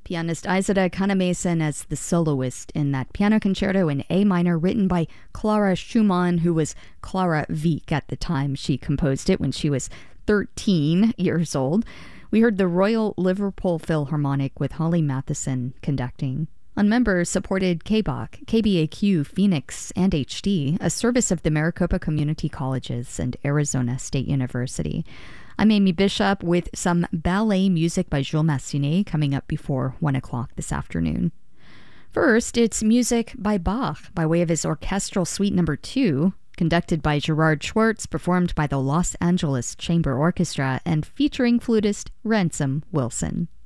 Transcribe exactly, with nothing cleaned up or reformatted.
Pianist Isadora Kannemason as the soloist in that piano concerto in A minor written by Clara Schumann, who was Clara Wieck at the time she composed it when she was thirteen years old. We heard the Royal Liverpool Philharmonic with Holly Matheson conducting. Members supported K B A C, K B A Q, Phoenix, and H D, a service of the Maricopa Community Colleges and Arizona State University. I'm Amy Bishop with some ballet music by Jules Massenet coming up before one o'clock this afternoon. First, it's music by Bach by way of his Orchestral Suite Number two, conducted by Gerard Schwartz, performed by the Los Angeles Chamber Orchestra, and featuring flutist Ransom Wilson.